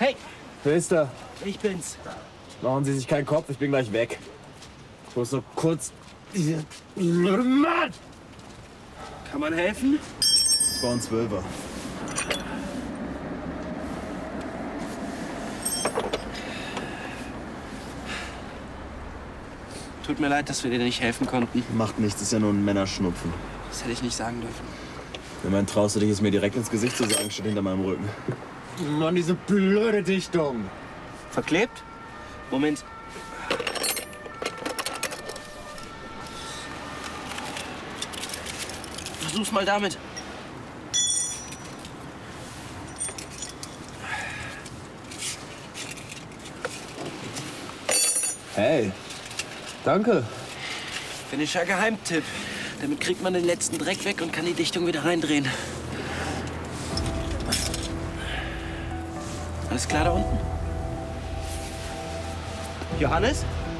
Hey, Wer ist da? ich bin's. Machen Sie sich keinen Kopf, ich bin gleich weg. Ich muss nur kurz... Mann! Kann man helfen? Das war ein 12er. Tut mir leid, dass wir dir nicht helfen konnten. Macht nichts, ist ja nur ein Männerschnupfen. Das hätte ich nicht sagen dürfen. Wenn man traust du dich, es mir direkt ins Gesicht zu sagen, steht hinter meinem Rücken. Mann, diese blöde Dichtung. Verklebt? Moment. Versuch's mal damit. Hey, danke. Finnischer Geheimtipp. Damit kriegt man den letzten Dreck weg und kann die Dichtung wieder reindrehen. Alles klar da unten? Johannes?